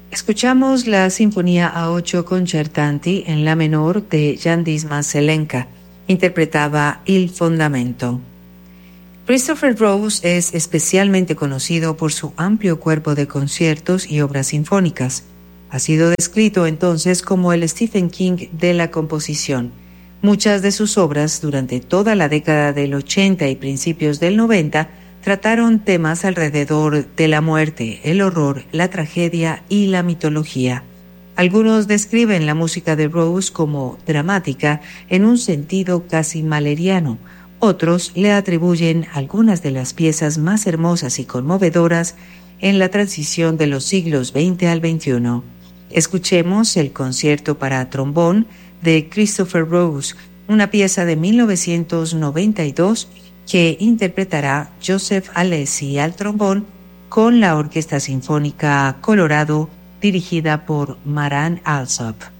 Escuchamos la Sinfonía A8 Concertanti en la menor de Jan Dismas Zelenka. Interpretaba Il Fondamento. Christopher Rose es especialmente conocido por su amplio cuerpo de conciertos y obras sinfónicas. Ha sido descrito entonces como el Stephen King de la composición. Muchas de sus obras durante toda la década del 80 y principios del 90 trataron temas alrededor de la muerte, el horror, la tragedia y la mitología. Algunos describen la música de Rose como dramática en un sentido casi maleriano. Otros le atribuyen algunas de las piezas más hermosas y conmovedoras en la transición de los siglos XX al XXI. Escuchemos el concierto para trombón de Christopher Rose, una pieza de 1992 que interpretará Joseph Alessi al trombón con la Orquesta Sinfónica Colorado dirigida por Maran Alsop.